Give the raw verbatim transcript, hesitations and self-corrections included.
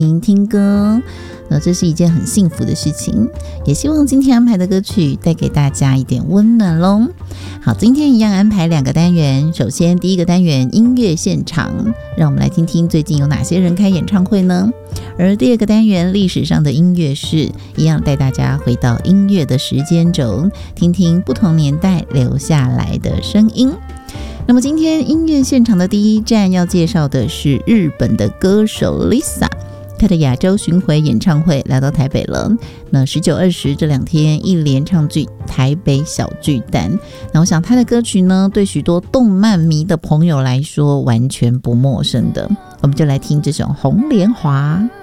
听歌，呃，这是一件很幸福的事情，也希望今天安排的歌曲带给大家一点温暖咯。好，今天一样安排两个单元，首先第一个单元音乐现场，让我们来听听最近有哪些人开演唱会呢？而第二个单元历史上的音乐史，一样带大家回到音乐的时间轴，听听不同年代留下来的声音。那么今天音乐现场的第一站要介绍的是日本的歌手 Lisa， 她的亚洲巡回演唱会来到台北了。那十九、二十这两天一连唱剧台北小巨蛋。那我想她的歌曲呢，对许多动漫迷的朋友来说完全不陌生的。我们就来听这首《红莲华》。